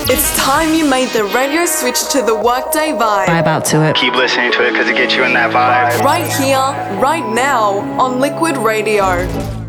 It's time you made the radio switch to the workday vibe. Vibe out to it. Keep listening to it because it gets you in that vibe. Right here, right now, on Liquid Radio.